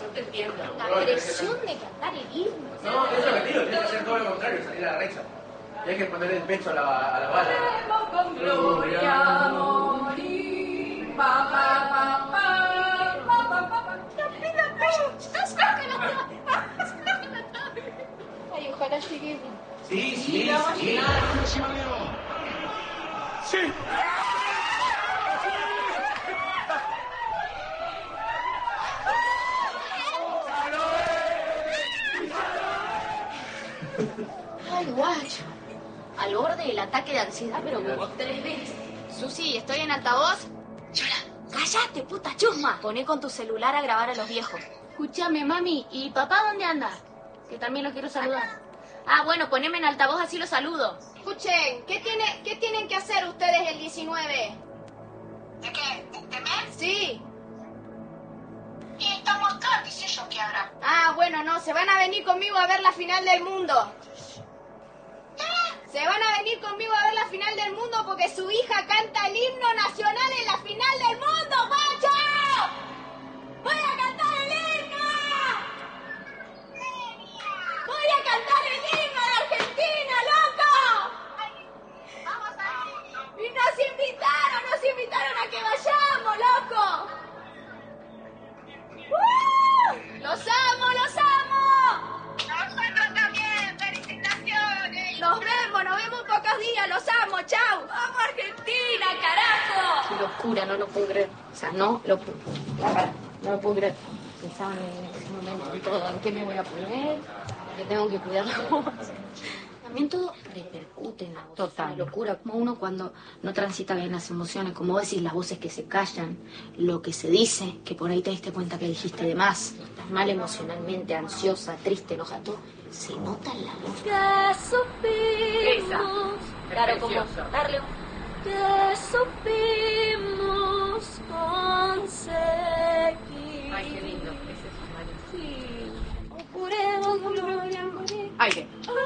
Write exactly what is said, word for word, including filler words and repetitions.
yo te entiendo. La presión de cantar el himno. No, eso es lo que digo, tienes que hacer todo lo contrario, salir a la recha. Y hay que poner el pecho a la, a la bala. Con gloria morir. Pa, pa, pa, pa, pa, pa, pa, pa. Ay, ojalá llegue. Sí, sí, sí. Sí. Ay, guacho. Al borde del ataque de ansiedad, pero como tres veces. Susi, ¿estoy en altavoz? Chola, cállate, puta chusma. Poné con tu celular a grabar a los viejos. Escúchame, mami, ¿y papá dónde anda? Que también lo quiero saludar. Ah, bueno, poneme en altavoz, así lo saludo. Escuchen, ¿qué, tiene, ¿qué tienen que hacer ustedes el diecinueve? ¿De qué? ¿De este mes? Sí. Y estamos acá, qué sé yo qué habrá. Ah, bueno, no, se van a venir conmigo a ver la final del mundo. Se van a venir conmigo a ver la final del mundo porque su hija canta el himno nacional en la final del mundo, guacho. ¡Voy a cantar el himno! ¡Voy a cantar el himno de Argentina, loco! Vamos a ir. Y nos invitaron, nos invitaron a que vayamos, loco. ¡Uh! ¡Los amo, los amo! Nosotros también, felicitaciones. Nos vemos, nos vemos en pocos días, los amo, chau. ¡Vamos Argentina, carajo! Qué locura, no lo puedo creer. O sea, no lo puedo creer. No lo puedo creer. Pensaba en ese momento en todo, en qué me voy a poner, que tengo que cuidar la voz. También todo repercute en la voz. Total. Es una locura, como uno cuando no transita bien las emociones, como vos decís, las voces que se callan, lo que se dice, que por ahí te diste cuenta que dijiste de más, estás mal emocionalmente, ansiosa, triste, enojada, todo, se nota en la voz. Que supimos. Claro, como darle un... Que supimos conseguir. Ay, qué lindo. Ese es Mario. Sí. Juremos gloria morir. Aire.